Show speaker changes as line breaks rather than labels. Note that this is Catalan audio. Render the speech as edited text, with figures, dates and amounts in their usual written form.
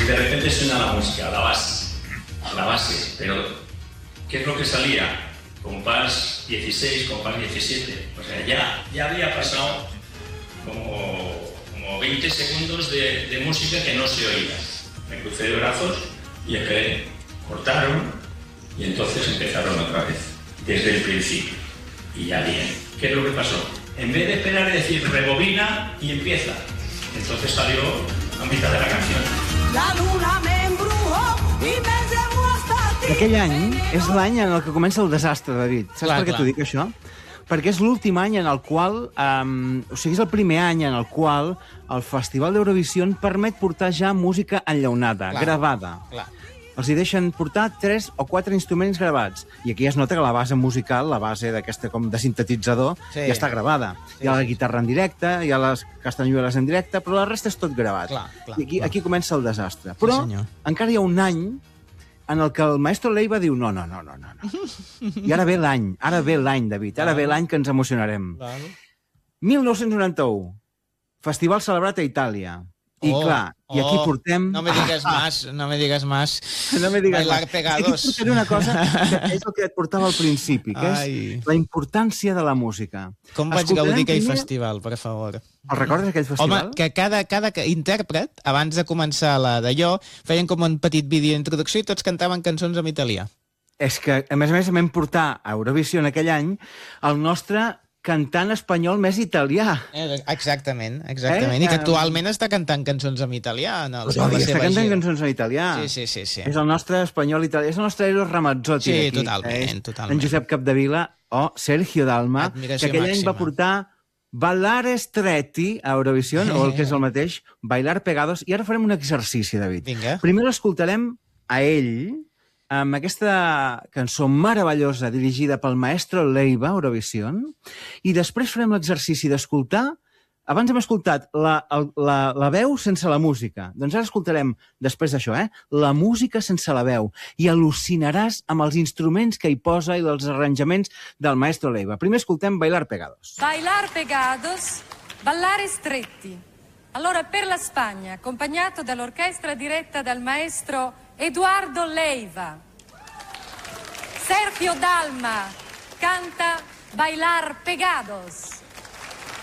y de repente suena la música, la base, pero ¿qué es lo que salía? Compás 16, compás 17, o sea, ya había pasado como 20 segundos de música que no se oía. Me crucé de brazos y esperé, cortaron y entonces empezaron otra vez, desde el principio, y ya bien. ¿Qué es lo que pasó? En vez de esperar y decir rebobina y empieza, entonces salió a mitad de la canción. La luna me embrujó y me llevó hasta ti.
Aquell any és l'any en el que comença el desastre, David. Saps per què t'ho dic, això? Perquè és l'últim any en el qual... o sigui, és el primer any en el qual el Festival d'Eurovisió permet portar ja música enllaunada, gravada. Els hi deixen portar 3 o 4 instruments gravats. I aquí es nota que la base musical, la base d'aquesta com de sintetitzador, ja està gravada. Hi ha la guitarra en directe, hi ha les castanyueles en directe, però la resta és tot gravat. I aquí comença el desastre. Però encara hi ha un any en el que el maestro Leiva diu no. I ara ve l'any, David, ara ve l'any que ens emocionarem. 1991, festival celebrat a Itàlia. I clar, i aquí portem...
No me digas más. Bailar pegados.
Aquí portaré una cosa que és el que et portava al principi, que és la importància de la música.
Com vaig gaudir aquell festival, per favor.
El recordes, aquell festival?
Home, que cada intèrpret, abans de començar la d'allò, feien com un petit vídeo d'introducció i tots cantaven cançons en italià.
És que, a més, vam portar a Eurovisió en aquell any el nostre cantant espanyol més italià.
Exactament. I que actualment està cantant cançons en italià.
Està cantant cançons en italià.
Sí.
És el nostre espanyol italià. És el nostre Eros Ramazzotti.
Sí, totalment.
En Josep Capdevila o Sergio Dalma, que aquell any va portar Ballare Stretti a Eurovisió, o el que és el mateix, Bailar Pegados, i ara farem un exercici, David. Primer l'escoltarem a ell, amb aquesta cançó meravellosa dirigida pel maestro Leiva, Eurovisió, i després farem l'exercici d'escoltar. Abans hem escoltat la veu sense la música. Doncs ara escoltarem, després d'això, la música sense la veu, i al·lucinaràs amb els instruments que hi posa i els arranjaments del maestro Leiva. Primer escoltem Bailar Pegados.
Bailar Pegados, Ballare Stretti. Allora, per la Spagna, accompagnato dall'orchestra diretta dal maestro Eduardo Leiva. Sergio Dalma canta Bailar Pegados.